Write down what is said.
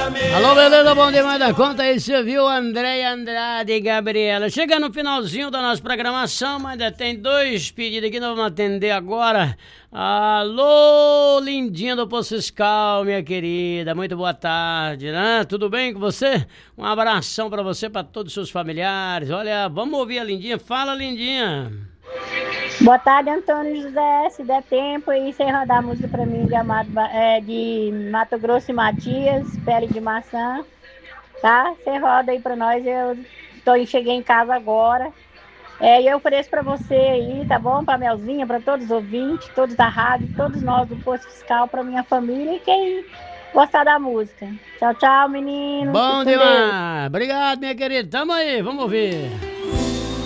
Alô, beleza? Bom demais da conta. Aí você viu André Andrade e Gabriela. Chega no finalzinho da nossa programação, mas ainda tem 2 pedidos aqui, nós vamos atender agora. Alô, lindinha do Poço Fiscal, minha querida. Muito boa tarde, né? Tudo bem com você? Um abração pra você, pra todos os seus familiares. Olha, vamos ouvir a lindinha. Fala, lindinha. Boa tarde, Antônio José. Se der tempo aí, você rodar a música pra mim de Mato Grosso e Matias, Pele de Maçã, tá? Você roda aí pra nós. Cheguei em casa agora. E eu ofereço pra você aí, tá bom? Pra Melzinha, pra todos os ouvintes, todos da rádio, todos nós do Posto Fiscal, pra minha família e quem gostar da música. Tchau, tchau, meninos. Bom demais. Obrigado, minha querida. Tamo aí, vamos ouvir.